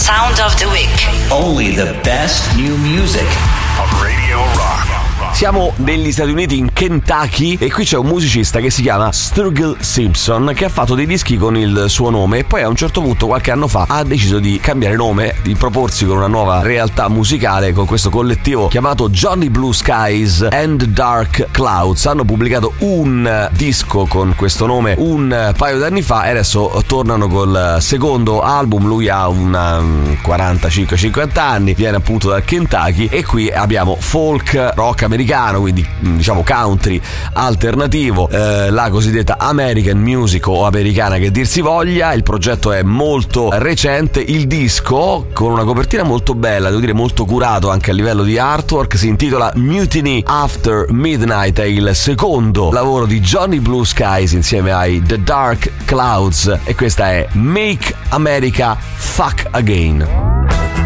Sound of the Week. Only the best new music of Radio Rock. Siamo negli Stati Uniti, in Kentucky, e qui c'è un musicista che si chiama Sturgill Simpson, che ha fatto dei dischi con il suo nome e poi a un certo punto, qualche anno fa, ha deciso di cambiare nome, di proporsi con una nuova realtà musicale con questo collettivo chiamato Johnny Blue Skies and Dark Clouds. Hanno pubblicato un disco con questo nome un paio d'anni fa e adesso tornano col secondo album. Lui ha una 45-50 anni, viene appunto dal Kentucky e qui abbiamo folk rock americano, quindi diciamo country alternativo, la cosiddetta American music o americana che dir si voglia. Il progetto è molto recente, il disco con una copertina molto bella, devo dire molto curato anche a livello di artwork, si intitola Mutiny After Midnight, è il secondo lavoro di Johnny Blue Skies insieme ai The Dark Clouds e questa è Make America Fuck Again.